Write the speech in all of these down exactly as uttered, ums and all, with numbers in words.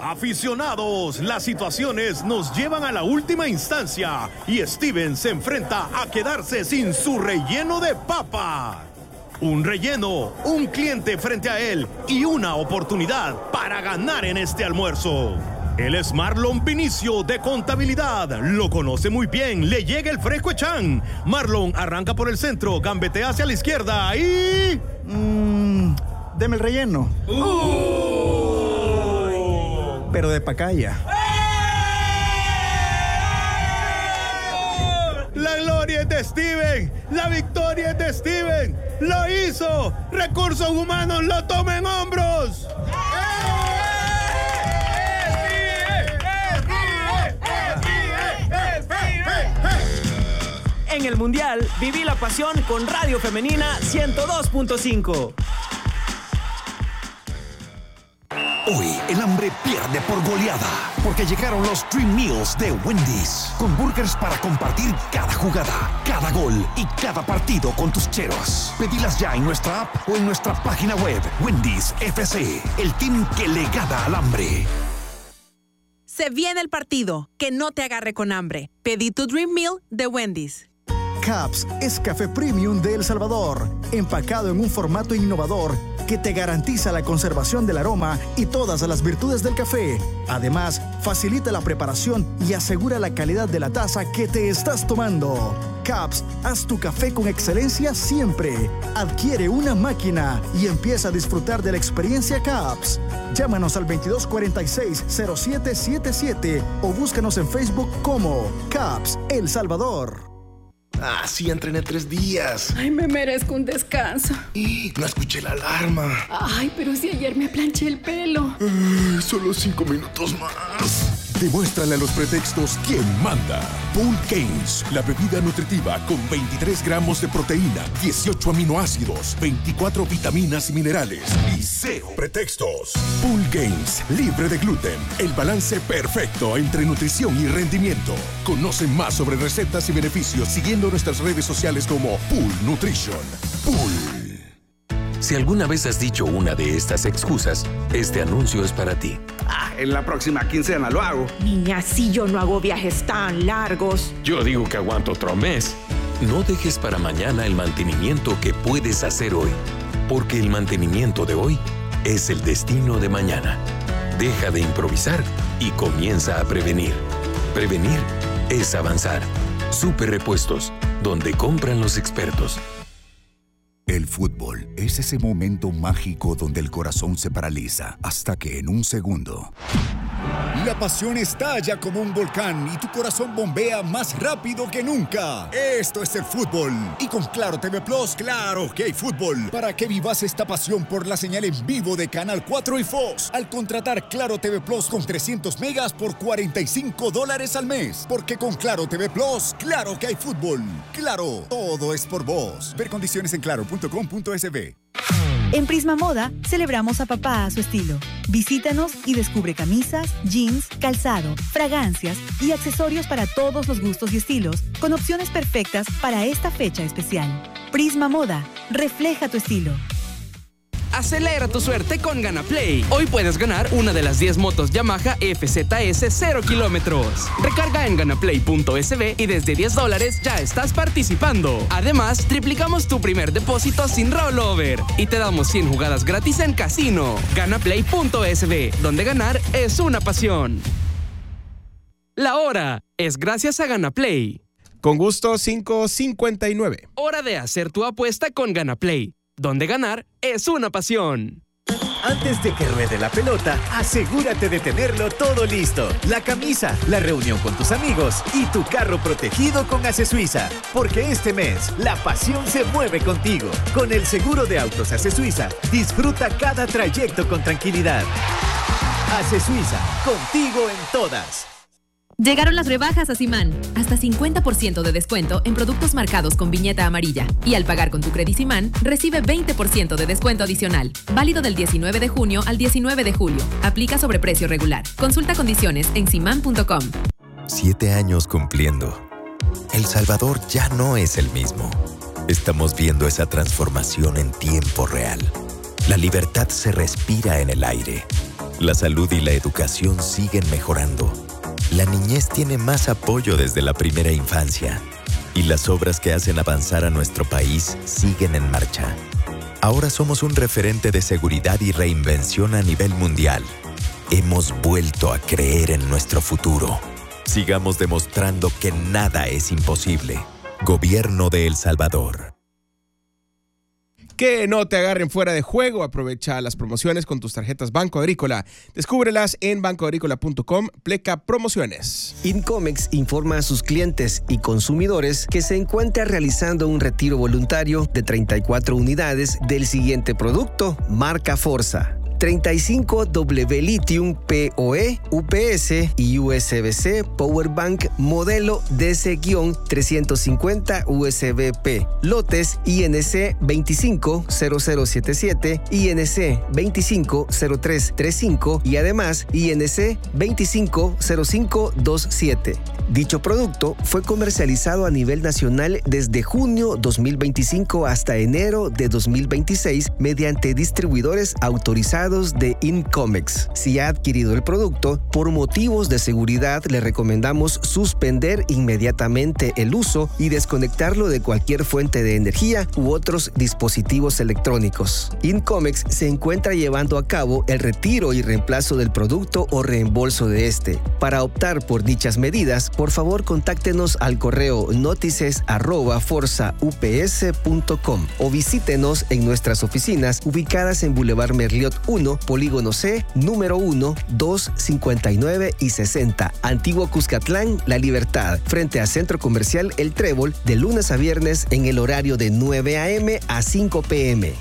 Aficionados, las situaciones nos llevan a la última instancia y Steven se enfrenta a quedarse sin su relleno de papa. Un relleno, un cliente frente a él y una oportunidad para ganar en este almuerzo. Él es Marlon Vinicio de Contabilidad. Lo conoce muy bien. Le llega el fresco Echan. Marlon arranca por el centro, gambetea hacia la izquierda y... Mmm, deme el relleno. Uh. Pero de pacaya. La gloria es de Steven. La victoria es de Steven. Lo hizo. Recursos Humanos lo toma en hombros. En el Mundial, viví la pasión con Radio Femenina ciento dos punto cinco. Hoy el hambre pierde por goleada, porque llegaron los Dream Meals de Wendy's, con burgers para compartir cada jugada, cada gol y cada partido con tus cheros. Pedilas ya en nuestra app o en nuestra página web. Wendy's F C, el team que le gana al hambre. Se viene el partido, que no te agarre con hambre. Pedí tu Dream Meal de Wendy's. Caps es café premium de El Salvador, empacado en un formato innovador que te garantiza la conservación del aroma y todas las virtudes del café. Además, facilita la preparación y asegura la calidad de la taza que te estás tomando. Caps, haz tu café con excelencia siempre. Adquiere una máquina y empieza a disfrutar de la experiencia Caps. Llámanos al veintidós cuarenta y seis cero siete setenta y siete o búscanos en Facebook como Caps El Salvador. Ah, sí, entrené tres días. Ay, me merezco un descanso. No escuché la alarma. Ay, pero si ayer me planché el pelo. Ay, solo cinco minutos más. Demuéstrale a los pretextos quién manda. Pool Gains, la bebida nutritiva con veintitrés gramos de proteína, dieciocho aminoácidos, veinticuatro vitaminas y minerales y cero pretextos. Pool Gains, libre de gluten, el balance perfecto entre nutrición y rendimiento. Conoce más sobre recetas y beneficios siguiendo nuestras redes sociales como Pool Nutrition. Pool. Si alguna vez has dicho una de estas excusas, este anuncio es para ti. Ah, en la próxima quincena lo hago. Niña, si yo no hago viajes tan largos. Yo digo que aguanto otro mes. No dejes para mañana el mantenimiento que puedes hacer hoy, porque el mantenimiento de hoy es el destino de mañana. Deja de improvisar y comienza a prevenir. Prevenir es avanzar. Super Repuestos, donde compran los expertos. El fútbol es ese momento mágico donde el corazón se paraliza hasta que en un segundo la pasión estalla como un volcán y tu corazón bombea más rápido que nunca. Esto es el fútbol. Y con Claro T V Plus, claro que hay fútbol. Para que vivas esta pasión por la señal en vivo de Canal cuatro y Fox al contratar Claro T V Plus con trescientos megas por cuarenta y cinco dólares al mes. Porque con Claro T V Plus, claro que hay fútbol. Claro, todo es por vos. Ver condiciones en claro punto com punto es be. En Prisma Moda, celebramos a papá a su estilo. Visítanos y descubre camisas, jeans, calzado, fragancias y accesorios para todos los gustos y estilos, con opciones perfectas para esta fecha especial. Prisma Moda, refleja tu estilo. Acelera tu suerte con GanaPlay. Hoy puedes ganar una de las diez motos Yamaha F Z S cero kilómetros. Recarga en ganaplay punto es be y desde diez dólares ya estás participando. Además, triplicamos tu primer depósito sin rollover y te damos cien jugadas gratis en casino. ganaplay punto es be, donde ganar es una pasión. La hora es gracias a GanaPlay. Con gusto, cinco cincuenta y nueve. Hora de hacer tu apuesta con GanaPlay, donde ganar es una pasión. Antes de que ruede la pelota, asegúrate de tenerlo todo listo. La camisa, la reunión con tus amigos y tu carro protegido con Ace Suiza. Porque este mes, la pasión se mueve contigo. Con el seguro de autos Ace Suiza, disfruta cada trayecto con tranquilidad. Ace Suiza, contigo en todas. Llegaron las rebajas a Simán. Hasta cincuenta por ciento de descuento en productos marcados con viñeta amarilla. Y al pagar con tu Credit Simán, recibe veinte por ciento de descuento adicional. Válido del diecinueve de junio al diecinueve de julio. Aplica sobre precio regular. Consulta condiciones en simán punto com. Siete años cumpliendo. El Salvador ya no es el mismo. Estamos viendo esa transformación en tiempo real. La libertad se respira en el aire. La salud y la educación siguen mejorando. La niñez tiene más apoyo desde la primera infancia. Y las obras que hacen avanzar a nuestro país siguen en marcha. Ahora somos un referente de seguridad y reinvención a nivel mundial. Hemos vuelto a creer en nuestro futuro. Sigamos demostrando que nada es imposible. Gobierno de El Salvador. Que no te agarren fuera de juego. Aprovecha las promociones con tus tarjetas Banco Agrícola. Descúbrelas en banco agrícola punto com, pleca promociones. Incomex informa a sus clientes y consumidores que se encuentra realizando un retiro voluntario de treinta y cuatro unidades del siguiente producto, marca Forza. treinta y cinco W Lithium P O E, U P S y U S B C Powerbank modelo D C trescientos cincuenta U S B P. Lotes I N C veinticinco cero cero setenta y siete, I N C veinticinco cero tres treinta y cinco y además I N C veinticinco cero cinco veintisiete. Dicho producto fue comercializado a nivel nacional desde junio dos mil veinticinco hasta enero de dos mil veintiséis mediante distribuidores autorizados de Incomex. Si ha adquirido el producto, por motivos de seguridad le recomendamos suspender inmediatamente el uso y desconectarlo de cualquier fuente de energía u otros dispositivos electrónicos. Incomex se encuentra llevando a cabo el retiro y reemplazo del producto o reembolso de este. Para optar por dichas medidas, por favor contáctenos al correo notices arroba forza u p s punto com o visítenos en nuestras oficinas ubicadas en Boulevard Merliot uno, Polígono C, número uno, dos, cincuenta y nueve y sesenta, Antiguo Cuscatlán, La Libertad, frente a Centro Comercial El Trébol, de lunes a viernes en el horario de nueve a eme a cinco pe eme.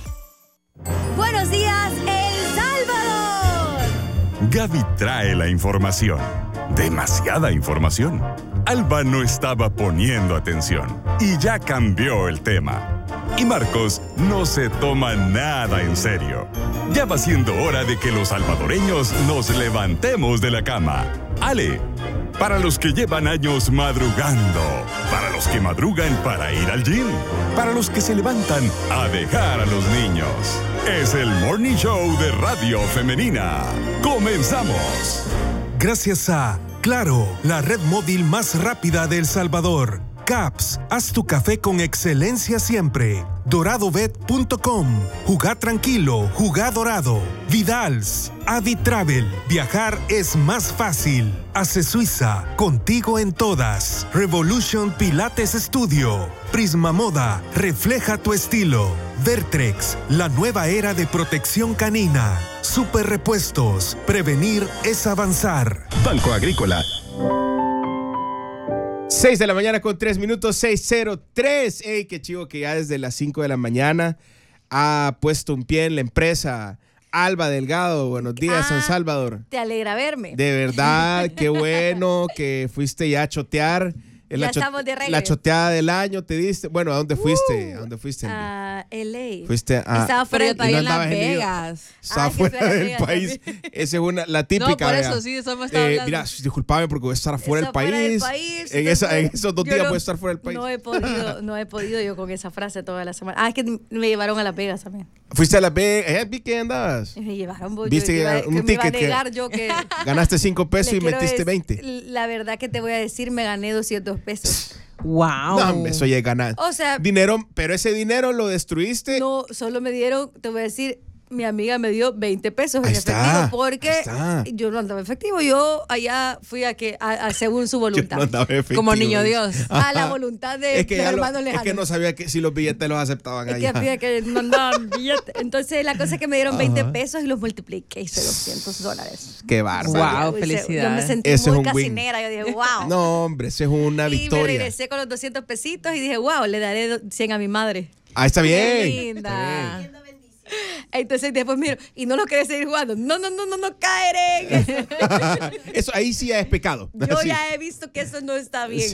Buenos días, El Salvador. Gaby trae la información. Demasiada información. Alba no estaba poniendo atención y ya cambió el tema. Y Marcos no se toma nada en serio. Ya va siendo hora de que los salvadoreños nos levantemos de la cama. Ale, para los que llevan años madrugando, para los que madrugan para ir al gym, para los que se levantan a dejar a los niños. Es el Morning Show de Radio Femenina. ¡Comenzamos! Gracias a Claro, la red móvil más rápida de El Salvador. Caps, haz tu café con excelencia siempre. doradobet punto com, jugá tranquilo, jugá dorado. Vidals, Adi Travel, viajar es más fácil. Hace Suiza, contigo en todas. Revolution Pilates Studio. Prisma Moda, refleja tu estilo. Vertrex, la nueva era de protección canina. Super Repuestos, prevenir es avanzar. Banco Agrícola. seis de la mañana con tres minutos, seis cero tres. ¡Ey, qué chivo que ya desde las cinco de la mañana ha puesto un pie en la empresa! Alba Delgado, buenos días, ah, San Salvador. Te alegra verme. De verdad, qué bueno que fuiste ya a chotear. Ya la estamos de regreso. La choteada del año te diste. Bueno, ¿a dónde fuiste? ¿A dónde fuiste? A L A. Fuiste a... Estaba fuera del país. En Las Vegas. Estaba ah, fuera del Vegas, país. Esa es una, la típica. No, por vea. eso sí, eso me está hablando. Eh, mira, disculpame porque voy a estar fuera del país. Del país. En, esa, en esos dos yo días no, voy a estar fuera del país. No he podido, no he podido yo con esa frase toda la semana. Ah, es que me llevaron a Las Vegas también. Fuiste a Las Vegas. Eh, vi que andabas. Me llevaron. Yo, Viste yo, que, que un me ticket iba a negar que yo que ganaste cinco pesos y metiste veinte. La verdad que te voy a decir, me gané doscientos pesos. Wow. No, eso ya es ganar. O sea, dinero, pero ese dinero lo destruiste. No, solo me dieron, te voy a decir, mi amiga me dio veinte pesos ahí en está, efectivo porque yo no andaba efectivo. Yo allá fui a que a, a según su voluntad. Yo no andaba efectivo. Como niño Dios. A la voluntad de es que, hermano lo, es que no sabía que si los billetes los aceptaban es allá. Que, que no andaban billetes. Entonces la cosa es que me dieron veinte pesos y los multipliqué, hice doscientos dólares. Qué bárbaro. Wow, felicidades. Yo me sentí ese muy es un casinera. win. Yo dije, wow. No, hombre, eso es una y victoria. Y me regresé con los doscientos pesitos y dije, wow, le daré cien a mi madre. Ah, está bien. Qué linda. Está bien. Entonces después miro, y no lo querés seguir jugando. No, no, no, no, no caeré. Eso ahí sí es pecado. Yo sí. ya he visto que eso no está bien. Sí.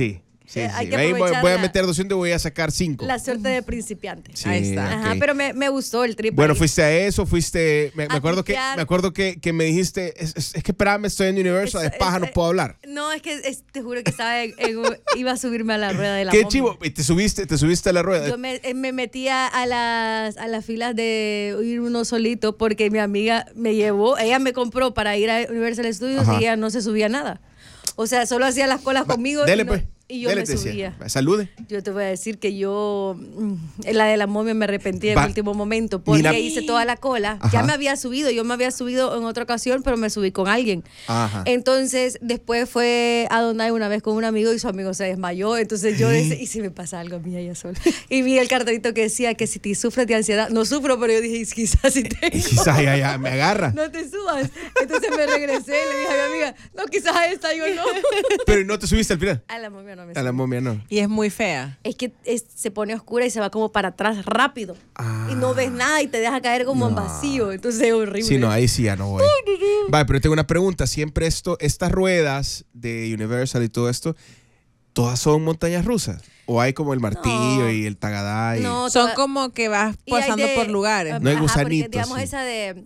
Sí, Eh, hay sí. que Ahí voy, aprovechar voy a la- meter doscientos y voy a sacar cinco. La suerte de principiante. Sí, Ahí está. Ajá, ok. pero me, me gustó el trip. Bueno, ahí. fuiste a eso, fuiste. Me, me A acuerdo que tripear. me acuerdo que, que me dijiste, es, es- es que espérame, estoy en Universal, de Eso- paja, eso- no puedo hablar. No, es que es- te juro que estaba en- en- iba a subirme a la rueda de la Qué momia. chivo, y te subiste, te subiste a la rueda. Yo me, eh, me metía a las, a las filas de ir uno solito porque mi amiga me llevó, ella me compró para ir a Universal Studios Ajá. y ella no se subía nada. O sea, solo hacía las colas conmigo Dele, y, no- pues. y yo Dele, me te decía. subía. Salude. Yo te voy a decir que yo, mm, en la de la momia me arrepentí en Va. el último momento porque Mira. hice toda la cola. Ajá. Ya me había subido, yo me había subido en otra ocasión, pero me subí con alguien. Ajá. Entonces, después fue a Donai una vez con un amigo y su amigo se desmayó. Entonces yo ¿Eh? decía, ¿y si me pasa algo a mí allá sola? Y vi el cartelito que decía que si te sufres de ansiedad, no sufro, pero yo dije, "Y quizás si te. Quizás ya, ya me agarra. No te subas. Entonces me regresé y le dije a mi amiga, no, quizás a esta yo no. Pero no te subiste al final. A la momia no me A la momia no. Y es muy fea. Es que es- se pone oscura y se va como para atrás rápido. Ah. Y no ves nada y te deja caer como en vacío. Entonces es horrible. Sí, no, ahí sí ya no voy. Vale, pero tengo una pregunta. Siempre esto, estas ruedas de Universal y todo esto, ¿todas son montañas rusas? ¿O hay como el martillo No. y el tagadá? Y... No, Son toda- como que vas Y hay pasando de- por lugares. No hay Ajá, gusanitos, porque, digamos, sí. esa de,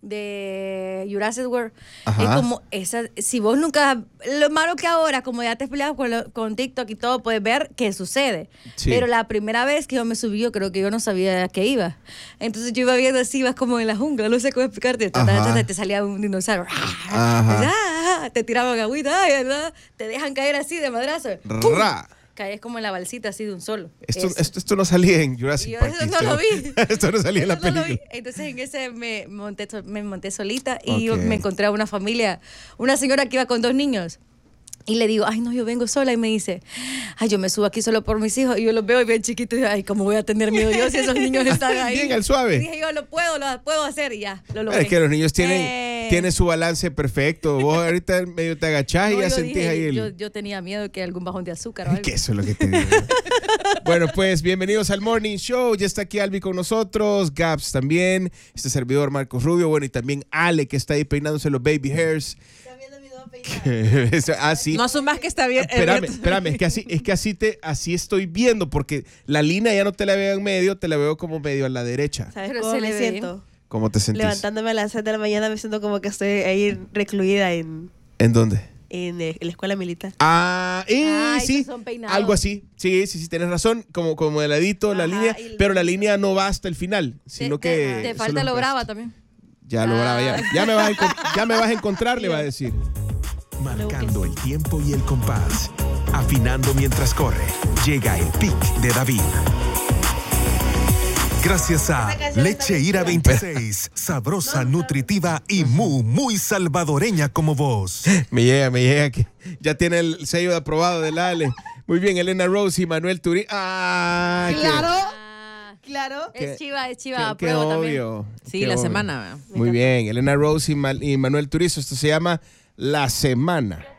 de Jurassic World Ajá. es como esa. Si vos nunca. Lo malo que ahora, como ya te he explicado con, lo- con TikTok y todo, puedes ver qué sucede. Sí. Pero la primera vez que yo me subí, yo creo que yo no sabía a qué iba. Entonces yo iba viendo así, ibas como en la jungla, no sé cómo explicarte. Ajá. Te, te salía un dinosaurio. Ajá. Ah, te tiraban agüita, ay, ¿verdad? Te dejan caer así de madrazo. ¡Pum! Ra. Caes como en la balsita así de un solo. Esto, Eso. esto, esto no salía en Y Jurassic yo Park. eso no lo vi. Esto no salía en la Eso no lo película. vi. Entonces en ese me monté, so- me monté solita y Ok. me encontré a una familia, una señora que iba con dos niños. Y le digo, ay, no, yo vengo sola. Y me dice, ay, yo me subo aquí solo por mis hijos. Y yo los veo y bien chiquitos. Y yo, ay, ¿cómo voy a tener miedo yo si esos niños están ahí? Bien, al suave. Y dije, yo lo puedo, lo puedo hacer. Y ya, lo logré. Es que los niños tienen, Eh. tienen su balance perfecto. Vos ahorita medio te agachás No, y ya yo sentís dije, ahí el... yo, yo tenía miedo que algún bajón de azúcar o algo. Que eso es lo que te digo. Bueno, pues bienvenidos al Morning Show. Ya está aquí Albi con nosotros, Gaps también, este servidor Marcos Rubio, bueno, y también Ale que está ahí peinándose los baby hairs. ah, sí. No asumas que está bien. Espérame, espérame, es que así, es que así te, así estoy viendo, porque la línea ya no te la veo en medio, te la veo como medio a la derecha. ¿Sabes Pero cómo se me le ve. siento? ¿Cómo te sentís? Levantándome a las seis de la mañana me siento como que estoy ahí recluida en, ¿En dónde? en, eh, en la escuela militar. Ah, eh, Ah, sí, esos son peinados. algo así. Sí, sí, sí, tienes razón, como, como de ladito la Ajá, línea, y- pero la línea no va hasta el final, sino te, que... te- te solo falta lo empieza. brava también. Ya lo graba, ya. Ya me vas a, encon- ya me vas a encontrar, le va a decir. Marcando el tiempo y el compás. Afinando mientras corre. Llega el pick de David. Gracias a Leche Ira veintiséis. Sabrosa, nutritiva y muy, muy salvadoreña como vos. Me llega, me llega que ya tiene el sello de aprobado del Ale. Muy bien, Elena Rose y Manuel Turín. Ah, qué- Claro, Ah, claro. Qué- es chiva, es qué- chiva, qué apruebo también. obvio. Sí, Qué la obvio. semana. Muy bien, Elena Rose y, Ma- y Manuel Turizo. Esto se llama La Semana.